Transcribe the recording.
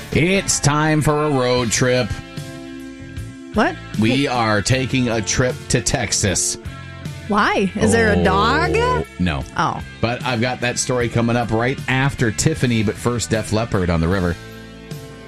It's time for a road trip. What? We are taking a trip to Texas. Why? Is there a dog? No. Oh. But I've got that story coming up right after Tiffany, but first Def Leppard on the river.